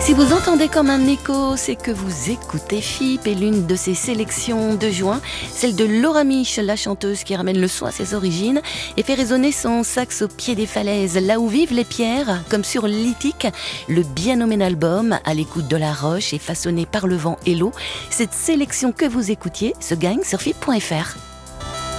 Si vous entendez comme un écho, c'est que vous écoutez FIP et l'une de ses sélections de juin, celle de Laura Mich, la chanteuse qui ramène le son à ses origines et fait résonner son sax au pied des falaises, là où vivent les pierres, comme sur Lithique, le bien nommé album à l'écoute de la roche et façonné par le vent et l'eau. Cette sélection que vous écoutiez se gagne sur FIP.fr.